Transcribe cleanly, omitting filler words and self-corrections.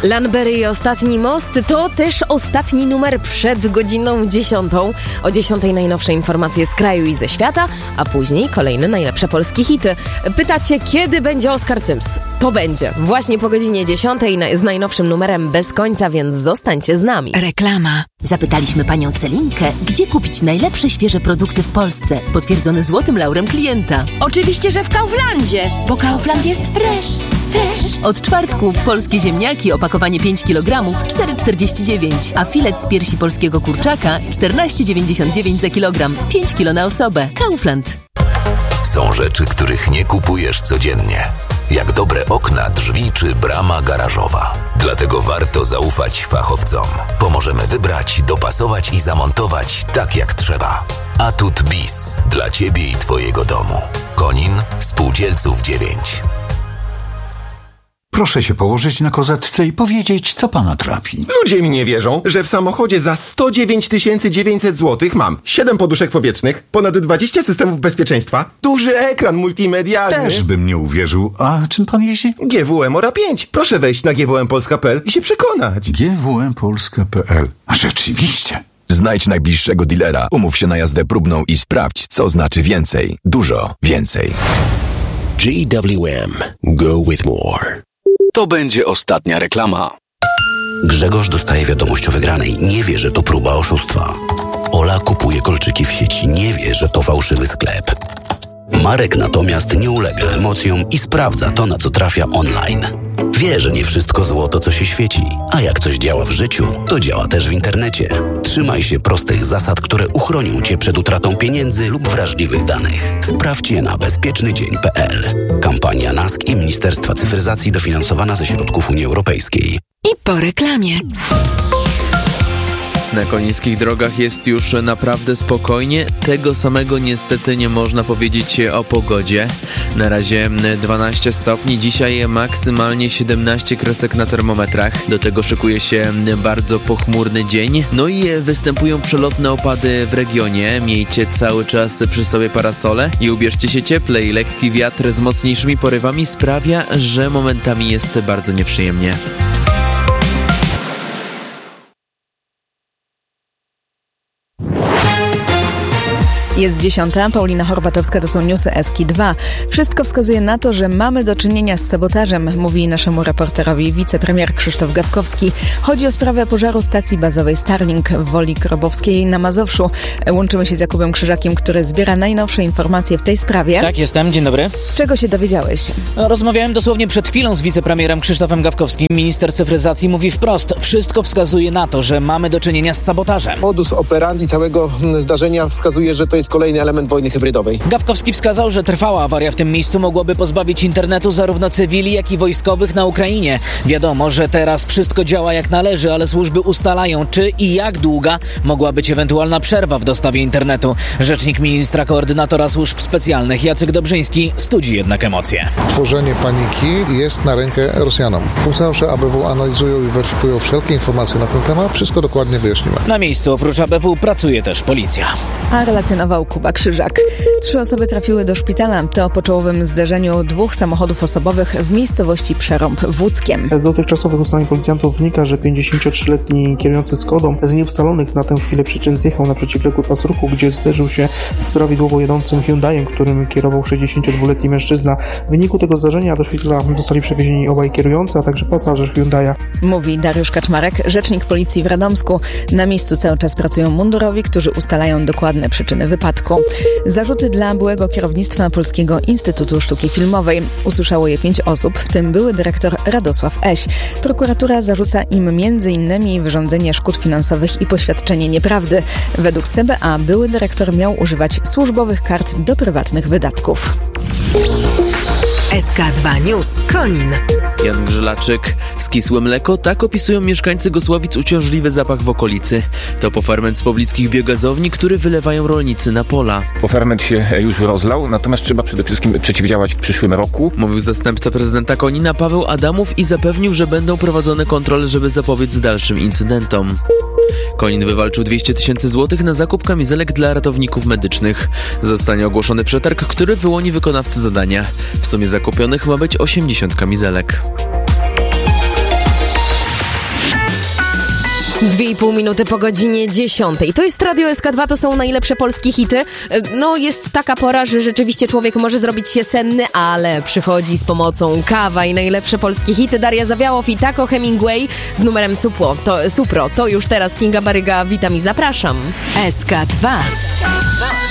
Lanbery i Ostatni most to też ostatni numer przed godziną 10. O 10 najnowsze informacje z kraju i ze świata, a później kolejne najlepsze polskie hity. Pytacie, kiedy będzie Oskar Cyms? To będzie właśnie po godzinie 10 z najnowszym numerem Bez końca, więc zostańcie z nami. Reklama. Zapytaliśmy panią Celinkę, gdzie kupić najlepsze świeże produkty w Polsce, potwierdzone złotym laurem klienta. Oczywiście, że w Kauflandzie, bo Kaufland jest fresh. Od czwartku polskie ziemniaki, opakowanie 5 kg, 4,49, a filet z piersi polskiego kurczaka 14,99 za kilogram, 5 kg na osobę. Kaufland. Są rzeczy, których nie kupujesz codziennie. Jak dobre okna, drzwi czy brama garażowa. Dlatego warto zaufać fachowcom. Pomożemy wybrać, dopasować i zamontować tak jak trzeba. Atut Bis. Dla Ciebie i Twojego domu. Konin, Spółdzielców 9. Proszę się położyć na kozetce i powiedzieć, co pana trapi. Ludzie mi nie wierzą, że w samochodzie za 109 900 zł mam 7 poduszek powietrznych, ponad 20 systemów bezpieczeństwa, duży ekran multimedialny. Też bym nie uwierzył. A czym pan jeździ? GWM Ora 5. Proszę wejść na gwmpolska.pl i się przekonać. gwmpolska.pl. A rzeczywiście. Znajdź najbliższego dealera, umów się na jazdę próbną i sprawdź, co znaczy więcej. Dużo więcej. GWM. Go with more. To będzie ostatnia reklama. Grzegorz dostaje wiadomość o wygranej. Nie wie, że to próba oszustwa. Ola kupuje kolczyki w sieci. Nie wie, że to fałszywy sklep. Marek natomiast nie ulega emocjom i sprawdza to, na co trafia online. Wie, że nie wszystko złoto, co się świeci. A jak coś działa w życiu, to działa też w internecie. Trzymaj się prostych zasad, które uchronią Cię przed utratą pieniędzy lub wrażliwych danych. Sprawdź je na bezpiecznydzień.pl. Kampania NASK i Ministerstwa Cyfryzacji dofinansowana ze środków Unii Europejskiej. I po reklamie. Na konińskich drogach jest już naprawdę spokojnie. Tego samego niestety nie można powiedzieć o pogodzie. Na razie 12 stopni, dzisiaj maksymalnie 17 kresek na termometrach. Do tego szykuje się bardzo pochmurny dzień. No i występują przelotne opady w regionie. Miejcie cały czas przy sobie parasole i ubierzcie się cieplej. Lekki wiatr z mocniejszymi porywami sprawia, że momentami jest bardzo nieprzyjemnie. Jest 10. Paulina Horbatowska, to są newsy Eski2. Wszystko wskazuje na to, że mamy do czynienia z sabotażem, mówi naszemu reporterowi wicepremier Krzysztof Gawkowski. Chodzi o sprawę pożaru stacji bazowej Starlink w Woli Grobowskiej na Mazowszu. Łączymy się z Jakubem Krzyżakiem, który zbiera najnowsze informacje w tej sprawie. Tak, jestem. Dzień dobry. Czego się dowiedziałeś? Rozmawiałem dosłownie przed chwilą z wicepremierem Krzysztofem Gawkowskim. Minister cyfryzacji mówi wprost. Wszystko wskazuje na to, że mamy do czynienia z sabotażem. Modus operandi całego zdarzenia wskazuje, że to jest kolejny element wojny hybrydowej. Gawkowski wskazał, że trwała awaria w tym miejscu mogłaby pozbawić internetu zarówno cywili, jak i wojskowych na Ukrainie. Wiadomo, że teraz wszystko działa jak należy, ale służby ustalają, czy i jak długa mogła być ewentualna przerwa w dostawie internetu. Rzecznik ministra koordynatora służb specjalnych Jacek Dobrzyński studzi jednak emocje. Tworzenie paniki jest na rękę Rosjanom. Funkcjonariusze ABW analizują i weryfikują wszelkie informacje na ten temat. Wszystko dokładnie wyjaśnimy. Na miejscu oprócz ABW pracuje też policja. A relacjonował Kuba Krzyżak. 3 osoby trafiły do szpitala. To po czołowym zderzeniu 2 samochodów osobowych w miejscowości Przerąb w Łódzkiem. Z dotychczasowych ustaleń policjantów wynika, że 53-letni kierujący Skodą z nieustalonych na tę chwilę przyczyn zjechał na przeciwległy pas ruchu, gdzie zderzył się z prawidłowo jadącym Hyundaiem, którym kierował 62-letni mężczyzna. W wyniku tego zdarzenia do szpitala zostali przewiezieni obaj kierujący, a także pasażer Hyundai'a. Mówi Dariusz Kaczmarek, rzecznik policji w Radomsku. Na miejscu cały czas pracują mundurowi, którzy ustalają dokładne przyczyny wypadku. Zarzuty dla byłego kierownictwa Polskiego Instytutu Sztuki Filmowej. Usłyszało je 5 osób, w tym były dyrektor Radosław Eś. Prokuratura zarzuca im m.in. wyrządzenie szkód finansowych i poświadczenie nieprawdy. Według CBA były dyrektor miał używać służbowych kart do prywatnych wydatków. SK2 News Konin. Jan Grzelaczyk. Skisłe mleko, tak opisują mieszkańcy Gosławic uciążliwy zapach w okolicy. To poferment z pobliskich biogazowni, który wylewają rolnicy na pola. Poferment się już rozlał, natomiast trzeba przede wszystkim przeciwdziałać w przyszłym roku. Mówił zastępca prezydenta Konina Paweł Adamów i zapewnił, że będą prowadzone kontrole, żeby zapobiec dalszym incydentom. Konin wywalczył 200 000 złotych na zakup kamizelek dla ratowników medycznych. Zostanie ogłoszony przetarg, który wyłoni wykonawcę zadania. W sumie zakupionych ma być 80 kamizelek. 2,5 minuty po godzinie 10. To jest Radio SK2, to są najlepsze polskie hity. No jest taka pora, że rzeczywiście człowiek może zrobić się senny, ale przychodzi z pomocą kawa i najlepsze polskie hity. Daria Zawiałow i Taco Hemingway z numerem Supro. To już teraz Kinga Baryga, witam i zapraszam. SK2